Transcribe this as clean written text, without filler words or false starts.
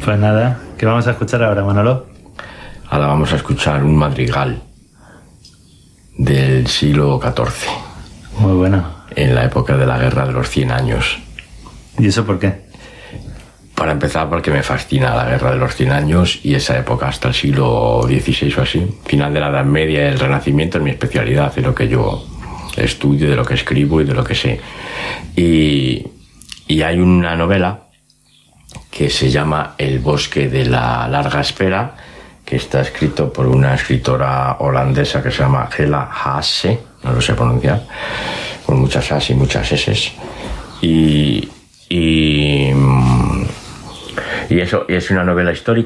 Pues nada, ¿qué vamos a escuchar ahora, Manolo? Ahora vamos a escuchar un madrigal del siglo XIV. Muy bueno. En la época de la Guerra de los 100 años. ¿Y eso por qué? Para empezar, porque me fascina la Guerra de los 100 años y esa época hasta el siglo XVI o así. Final de la Edad Media y el Renacimiento es mi especialidad, es lo que yo estudio, de lo que escribo y de lo que sé. Y hay una novela que se llama El bosque de la larga espera, que está escrito por una escritora holandesa que se llama Hella Haasse, no lo sé pronunciar, con muchas A's y muchas S's. Y eso es una novela histórica